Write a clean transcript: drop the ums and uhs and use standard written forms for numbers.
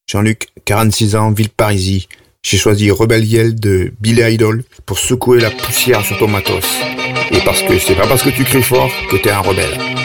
Jean-Luc, 46 ans, Villeparisis. J'ai choisi Rebel Yell de Billy Idol pour secouer la poussière sur ton matos. Et parce que c'est pas parce que tu cries fort que t'es un rebelle.